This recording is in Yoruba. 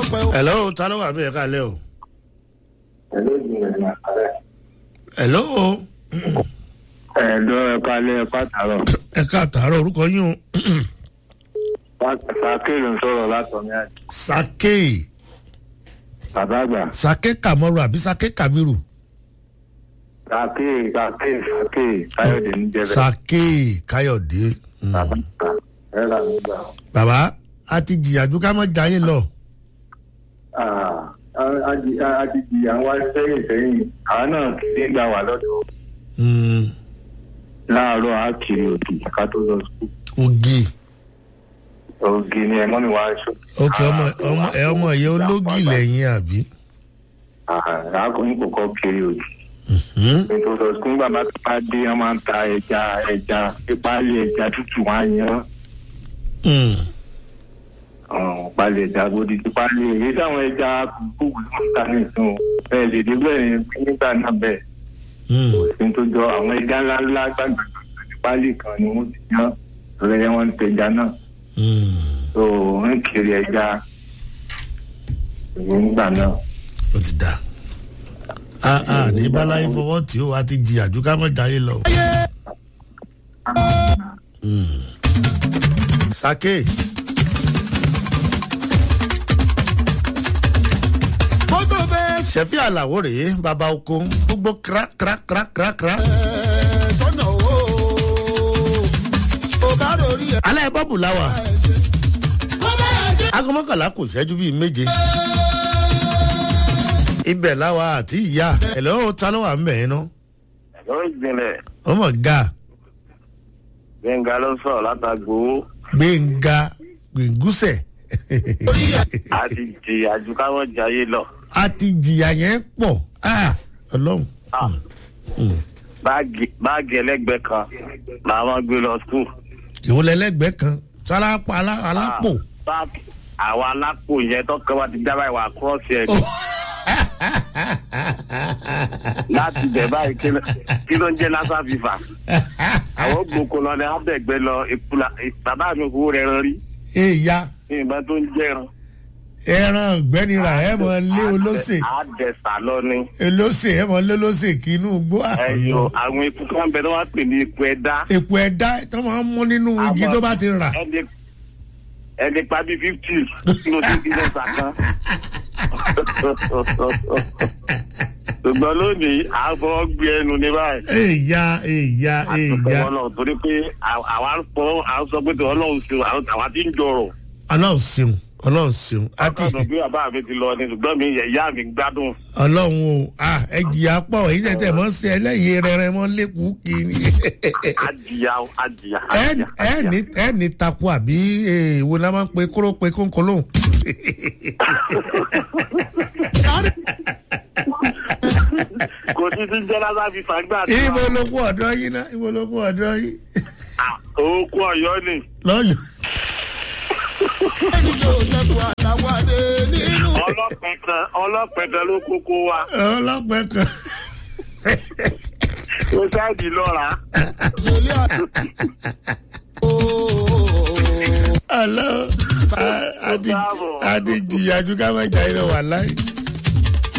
hello ta ló wà bí ẹ káalẹ́ o. Hello ìgbìmọ̀ ní àkàrẹ́. hello. Hello ẹ̀ka alẹ́ ẹ̀ka àtàrọ̀. ẹ káàtàárọ̀ orúkọ yín o. Sake ló ń sọ̀rọ̀ látọ̀ ní àjẹ́. Sake. Bàbá àgbà. Sake Kamoru àbí Sake Kabiru. Sake Káyọ̀dé ní jẹ́bẹ̀. Sake Káyọ̀dé. Bàbá àgbà ẹ̀ là ń gbà. bàbá a ti jìyàjú ká mọ́ jayé lọ. A ti jìyà wá sẹ́yìn àwọn náà kì í gbà wà lọ́dọ̀. Láàárọ̀ á kiri òkè ká tó lọ sùkúl. Ògì. Ògì ni ẹ̀mọ́ mi wá ṣọ. ok ọmọ ìyá ológì lẹ́yìn àbí. Àákùnrin kò kọ́ kiri òkè. Ètò ìsọ̀sùn nígbà bá tó bá dé wọ́n máa ń ta ẹja ìpáàlì ẹja tútù wá yan. Ìpáàlì ẹja gbòdì ìpáàlì èyí táwọn ẹja kúkú ló ń ta ní ìsún ẹ̀ lè dé bẹ́ẹ̀ nígbà náà bẹ́ẹ̀. Òsín tó jọ àwọn ẹja ńláńlá gbàgbà ìpáàlì kan ni wọ́n ti yan lórí wọn ń tẹja náà. So ń kiri ẹja nígbà náà. ó ti dà. ní báláyé fọwọ́ tí ó wá ti jìyàjú ká mọ́ jayé lọ. Sake. Ṣẹ̀fí àlàwò rèé bàbá oko gbogbo kíra. alẹ́ bọ́ọ̀bù láwà aago mọ́kànlá kò ṣẹ́jú bíi méje ibẹ̀ láwa àti ìyá ẹ̀lọ́ ta ló wà ń bẹ̀ yẹn ná. ẹ̀rọ ìgbìnlẹ̀. ọmọ ga. Gbẹ̀ngà ló sọ̀rọ̀ látàgbò. Gbẹ̀ngà Gbẹ̀ngúsẹ̀. A ti jìyà ju káwọn jayé lọ. a ti jìyà yẹn pọ̀ ọlọ́run. Báàgì ẹlẹ́gbẹ̀ẹ́ kan làwọn gbé lọ skul. ìwọlẹ̀ ẹlẹ́gbẹ̀ẹ́ kan sálápá alápò. àwọn alápò yẹn tọ́kẹ́ wa ti dábàá ìwà kúrọ́ọ̀sì ẹ̀ láti bẹ̀ báyìí kí ló ń jẹ́ lásán fífa àwọn gbòkó lọ ní abẹ́gbẹ́ lọ bàbá mi kò rẹ̀ rán rí. èèyà ìbá tó ń jẹ́ ẹran ọ̀gbẹ́ni rà ẹ̀ mọ̀ lé olóṣè. àdẹ̀sà lọ ni. olóṣè ẹ̀ mọ̀ lé olóṣè kí inú gbó. ẹyọ àwọn eku kan bẹ tó wá pè ní eku ẹ̀dá. eku ẹ̀dá tó máa ń mú nínú igi tó bá ti rà. ẹni pa bíi 50 ló ti fi lẹ́sà kan. ṣùgbọ́n lónìí àbọ̀ gbé ẹnu ní báyìí. èèyà. àtúntò ọlọ́run torí pé àwa ń pọ̀ à ń sọ pé ọlọ́run ṣeun àwa ti ń jọrọ̀. ọlọ́run ṣeun. àtúntò bí bàbá mi ti lọ ni ṣùgbọ́n mi ìyá mi gbádùn. ọlọ́run o ẹ jìyà pọ̀ èyí tẹ̀tẹ̀ mọ́ sí ẹlẹ́yìn rẹ̀rẹ̀ mọ́ lẹ́kùú kìíní. àjìyà. ẹ ní takú àbí èèwọ̀ la máa ń pe kóró pe kóńkó lóhùn. kò sí sí jẹ́ lásán fi fàgbà. ibo ló kú ọ̀dọ́ yín ná ibo ló kú ọ̀dọ́ yín. òkú Ọ̀yọ́ ni. lọ́yọ̀. ọlọ́pẹ̀ kan ló kókó wa. ọlọ́pẹ̀ kan. ó sáàdì lọ́ra. alo a ti jìyàjú ká má jà yín lọ wà láyé.